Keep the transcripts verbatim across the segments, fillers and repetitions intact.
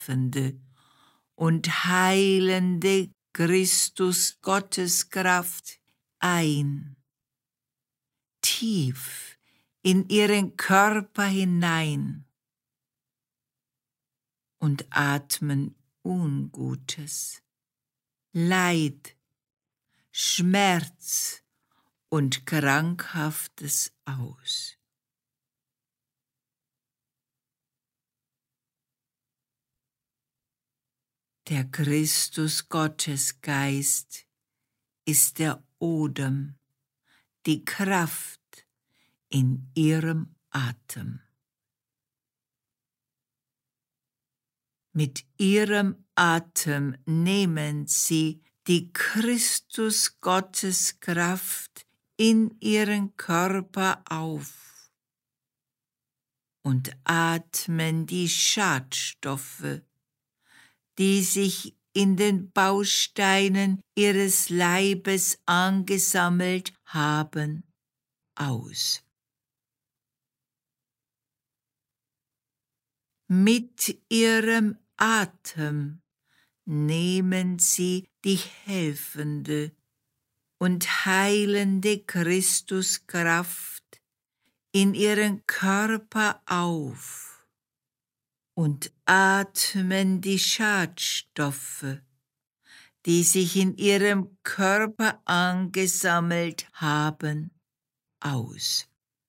helfende und heilende Christus Gotteskraft ein, tief in ihren Körper hinein und atmen Ungutes, Leid, Schmerz und Krankhaftes aus. Der Christus Gottesgeist ist der Odem, die Kraft in ihrem Atem. Mit ihrem Atem nehmen sie die Christus Gotteskraft in ihren Körper auf und atmen die Schadstoffe, die sich in den Bausteinen ihres Leibes angesammelt haben, aus. Mit ihrem Atem nehmen sie die helfende und heilende Christuskraft in ihren Körper auf und atmen die Schadstoffe, die sich in ihrem Körper angesammelt haben, aus.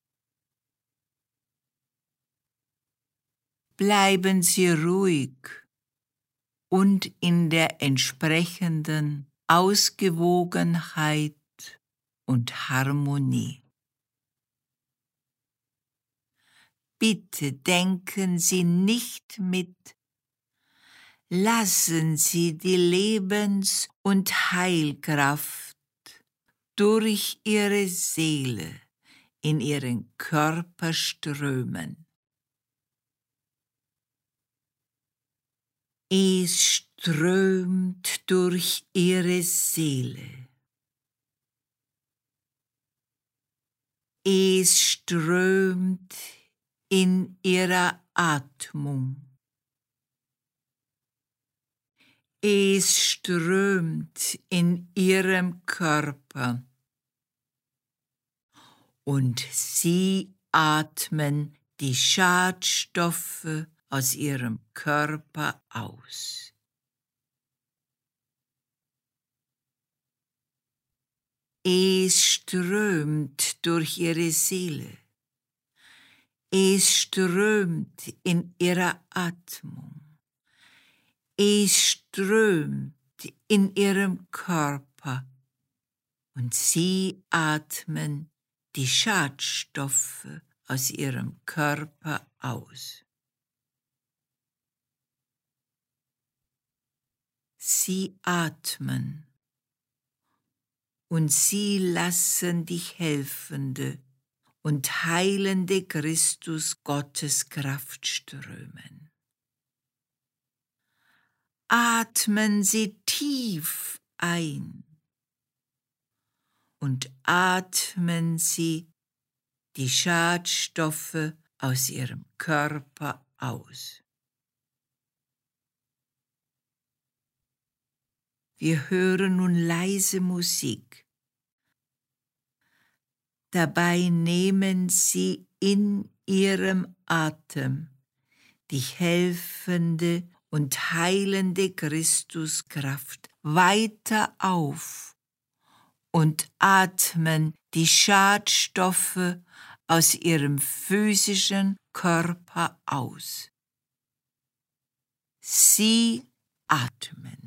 Bleiben Sie ruhig und in der entsprechenden Ausgewogenheit und Harmonie. Bitte denken Sie nicht mit, lassen Sie die Lebens- und Heilkraft durch Ihre Seele in Ihren Körper strömen. Es strömt durch Ihre Seele. Es strömt in Ihrer Atmung. Es strömt in Ihrem Körper. Und Sie atmen die Schadstoffe aus Ihrem Körper aus. Es strömt durch Ihre Seele. Es strömt in Ihrer Atmung. Es strömt in Ihrem Körper. Und Sie atmen die Schadstoffe aus Ihrem Körper aus. Sie atmen und Sie lassen die helfende und heilende Christus Gotteskraft strömen. Atmen Sie tief ein und atmen Sie die Schadstoffe aus Ihrem Körper aus. Wir hören nun leise Musik. Dabei nehmen Sie in Ihrem Atem die helfende und heilende Christuskraft weiter auf und atmen die Schadstoffe aus Ihrem physischen Körper aus. Sie atmen.